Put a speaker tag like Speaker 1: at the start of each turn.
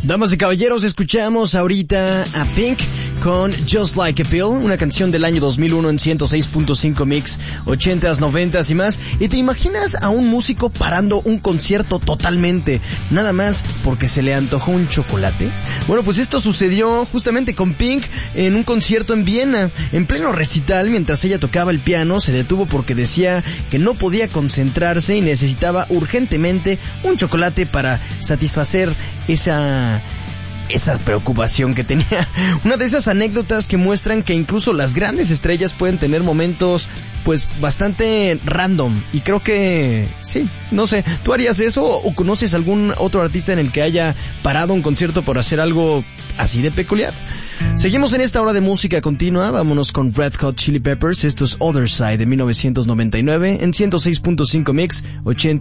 Speaker 1: Damas y caballeros, escuchamos ahorita a Pink con Just Like a Pill, una canción del año 2001 en 106.5 Mix, 80s, 90s y más. ¿Y te imaginas a un músico parando un concierto totalmente, nada más porque se le antojó un chocolate? Bueno, pues esto sucedió justamente con Pink en un concierto en Viena. En pleno recital, mientras ella tocaba el piano, se detuvo porque decía que no podía concentrarse y necesitaba urgentemente un chocolate para satisfacer esa preocupación que tenía. Una de esas anécdotas que muestran que incluso las grandes estrellas pueden tener momentos pues bastante random, y creo que sí, no sé, ¿tú harías eso o conoces algún otro artista en el que haya parado un concierto por hacer algo así de peculiar? Seguimos en esta hora de música continua, vámonos con Red Hot Chili Peppers. Esto es Other Side de 1999 en 106.5 Mix, 80